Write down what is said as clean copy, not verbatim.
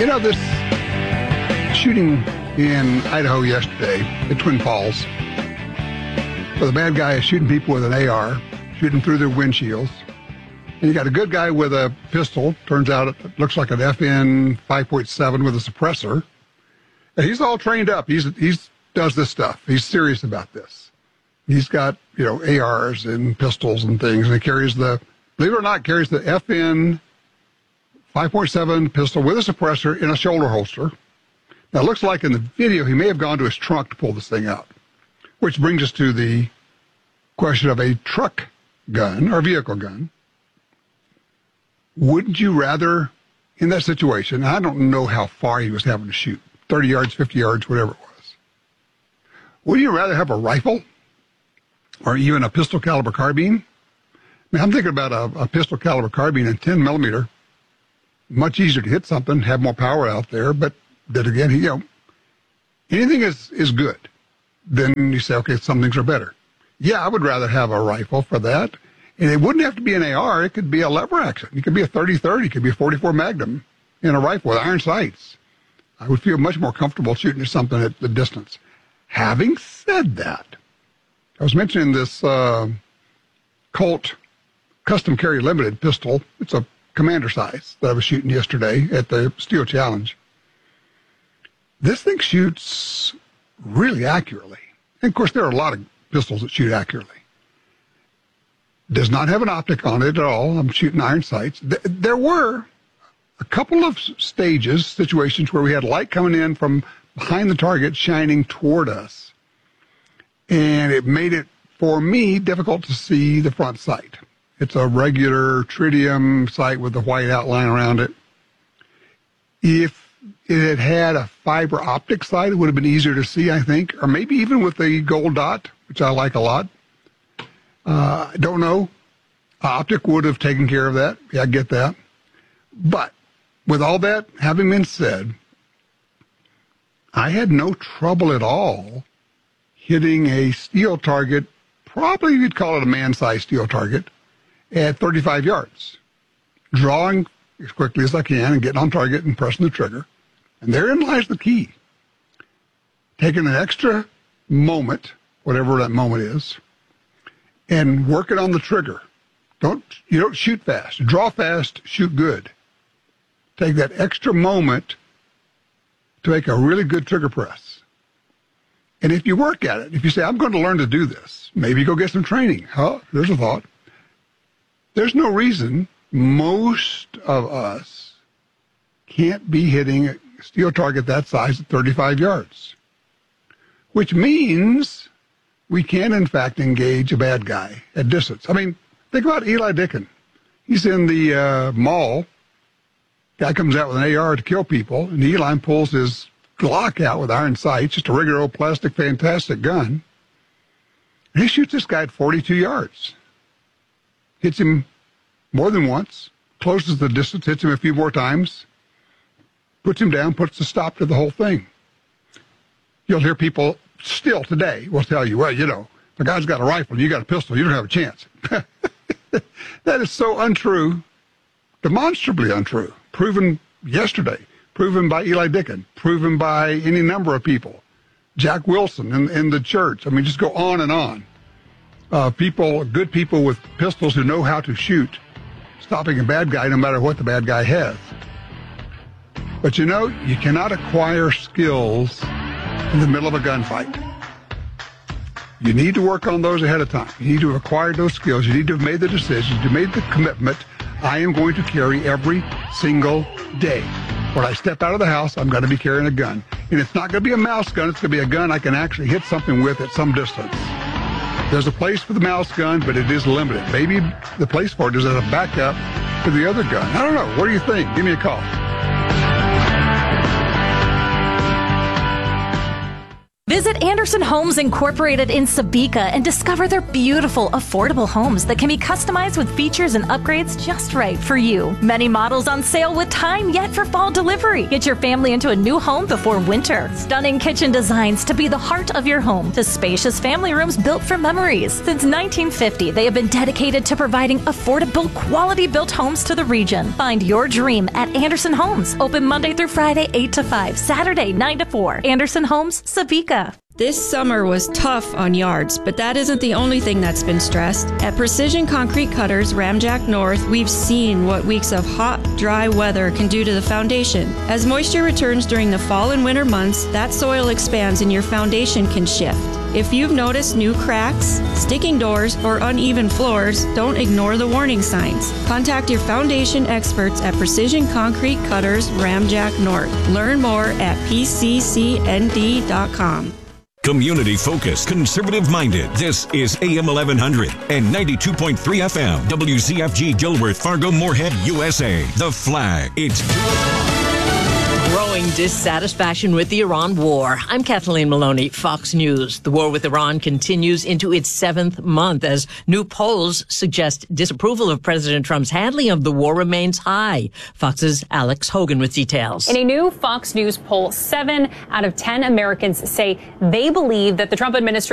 This shooting in Idaho yesterday at Twin Falls, where the bad guy is shooting people with an AR, shooting through their windshields. And you got a good guy with a pistol. Turns out it looks like an FN 5.7 with a suppressor. And he's all trained up. He's does this stuff. He's serious about this. He's got, ARs and pistols and things. And he carries believe it or not, carries the FN 5.7 pistol with a suppressor in a shoulder holster. Now, it looks like in the video he may have gone to his trunk to pull this thing out, which brings us to the question of a truck gun or vehicle gun. Wouldn't you rather, in that situation, I don't know how far he was having to shoot, 30 yards, 50 yards, whatever it was. Would you rather have a rifle or even a pistol caliber carbine? I'm thinking about a pistol caliber carbine in 10 millimeter. Much easier to hit something, have more power out there, but then again, anything is good. Then you say, okay, some things are better. Yeah, I would rather have a rifle for that. And it wouldn't have to be an AR. It could be a lever action. It could be a 30-30. It could be a 44 Magnum in a rifle with iron sights. I would feel much more comfortable shooting at something at the distance. Having said that, I was mentioning this Colt Custom Carry Limited pistol. It's a commander size that I was shooting yesterday at the Steel Challenge. This thing shoots really accurately. And of course, there are a lot of pistols that shoot accurately. Does not have an optic on it at all. I'm shooting iron sights. There were a couple of situations where we had light coming in from behind the target shining toward us. And it made it, for me, difficult to see the front sight. It's a regular tritium sight with a white outline around it. If it had a fiber optic sight, it would have been easier to see, I think, or maybe even with the gold dot, which I like a lot. I don't know. Optic would have taken care of that. Yeah, I get that. But with all that having been said, I had no trouble at all hitting a steel target, probably you'd call it a man-sized steel target, at 35 yards, drawing as quickly as I can and getting on target and pressing the trigger. And therein lies the key. Taking an extra moment, whatever that moment is, and working on the trigger. You don't shoot fast. Draw fast, shoot good. Take that extra moment to make a really good trigger press. And if you work at it, if you say, I'm going to learn to do this, maybe go get some training. There's a thought. There's no reason most of us can't be hitting a steel target that size at 35 yards, which means we can, in fact, engage a bad guy at distance. I mean, think about Eli Dicken. He's in the mall. Guy comes out with an AR to kill people, and Eli pulls his Glock out with iron sights, just a regular old plastic fantastic gun. And he shoots this guy at 42 yards. Hits him more than once, closes the distance, hits him a few more times, puts him down, puts a stop to the whole thing. You'll hear people still today will tell you, well, if a guy's got a rifle, you got a pistol, you don't have a chance. That is so untrue, demonstrably untrue, proven yesterday, proven by Eli Dicken, proven by any number of people, Jack Wilson in the church. I mean, just go on and on. Good people with pistols who know how to shoot, stopping a bad guy no matter what the bad guy has. But you cannot acquire skills in the middle of a gunfight. You need to work on those ahead of time. You need to have acquired those skills. You need to have made the decision. You made the commitment. I am going to carry every single day. When I step out of the house, I'm going to be carrying a gun. And it's not going to be a mouse gun. It's going to be a gun I can actually hit something with at some distance. There's a place for the mouse gun, but it is limited. Maybe the place for it is as a backup to the other gun. I don't know. What do you think? Give me a call. Visit Anderson Homes Incorporated in Sabika and discover their beautiful, affordable homes that can be customized with features and upgrades just right for you. Many models on sale with time yet for fall delivery. Get your family into a new home before winter. Stunning kitchen designs to be the heart of your home, to spacious family rooms built for memories. Since 1950, they have been dedicated to providing affordable, quality-built homes to the region. Find your dream at Anderson Homes. Open Monday through Friday, 8 to 5, Saturday, 9 to 4. Anderson Homes, Sabika. This summer was tough on yards, but that isn't the only thing that's been stressed. At Precision Concrete Cutters, Ramjack North, we've seen what weeks of hot, dry weather can do to the foundation. As moisture returns during the fall and winter months, that soil expands and your foundation can shift. If you've noticed new cracks, sticking doors, or uneven floors, don't ignore the warning signs. Contact your foundation experts at Precision Concrete Cutters, Ramjack North. Learn more at pccnd.com. Community focused, conservative minded. This is AM 1100 and 92.3 FM. WCFG Gilworth, Fargo, Moorhead, USA. The Flag. It's 2 o'clock. Growing dissatisfaction with the Iran war. I'm Kathleen Maloney, Fox News. The war with Iran continues into its 7th month as new polls suggest disapproval of President Trump's handling of the war remains high. Fox's Alex Hogan with details. In a new Fox News poll, 7 out of 10 Americans say they believe that the Trump administration